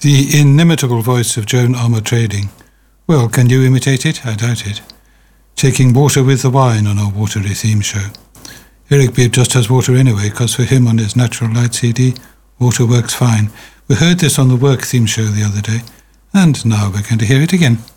The inimitable voice of Joan Armour Trading. Well, can you imitate it? I doubt it. Taking water with the wine on our watery theme show. Eric Bibb just has water anyway, because for him on his Natural Light CD, water works fine. We heard this on the Work theme show the other day, and now we're going to hear it again.